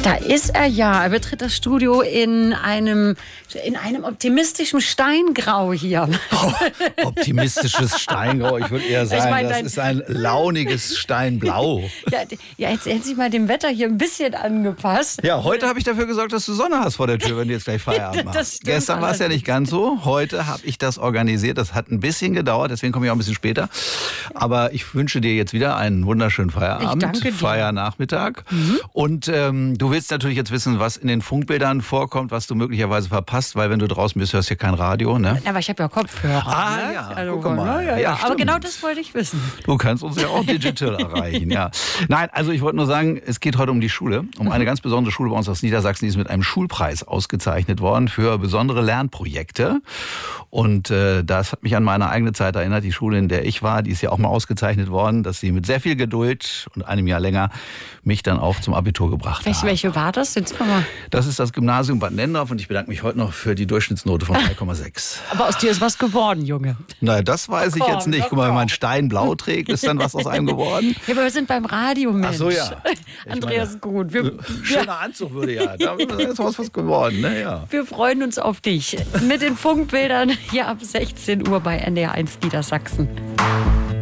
Da ist er ja. Er betritt das Studio in einem optimistischen Steingrau hier. Oh, optimistisches Steingrau. Ich würde eher sagen, das ist ein launiges Steinblau. Ja, jetzt hätten Sie mal dem Wetter hier ein bisschen angepasst. Ja, heute habe ich dafür gesorgt, dass du Sonne hast vor der Tür, wenn du jetzt gleich Feierabend machst. Gestern war es ja nicht ganz so. Heute habe ich das organisiert. Das hat ein bisschen gedauert, deswegen komme ich auch ein bisschen später. Aber ich wünsche dir jetzt wieder einen wunderschönen Feierabend. Ich danke dir. Feiernachmittag. Und du willst natürlich jetzt wissen, was in den Funkbildern vorkommt, was du möglicherweise verpasst, weil wenn du draußen bist, hörst du ja kein Radio, ne? Aber ich habe ja Kopfhörer. Ja, also, guck mal. Ja, aber stimmt. genau das wollte ich wissen. Du kannst uns ja auch digital erreichen, ja. Nein, also ich wollte nur sagen, es geht heute um die Schule, um eine ganz besondere Schule bei uns aus Niedersachsen, die ist mit einem Schulpreis ausgezeichnet worden für besondere Lernprojekte. Und das hat mich an meine eigene Zeit erinnert. Die Schule, in der ich war, die ist ja auch mal ausgezeichnet worden, dass sie mit sehr viel Geduld und einem Jahr länger mich dann auch zum Abitur gebracht haben. Welche war das? Jetzt mal. Das ist das Gymnasium Bad Nendorf und ich bedanke mich heute noch für die Durchschnittsnote von 3,6. Aber aus dir ist was geworden, Junge. Na, das weiß ich jetzt nicht. Guck mal, wenn man Steinblau trägt, ist dann was aus einem geworden. Ja, aber wir sind beim Radio, Mensch. Ach so, ja. Andreas Gut. Schöner Anzug würde ja. Da ist was geworden, ne? Ja. Wir freuen uns auf dich mit den Funkbildern hier ab 16 Uhr bei NDR 1 Niedersachsen.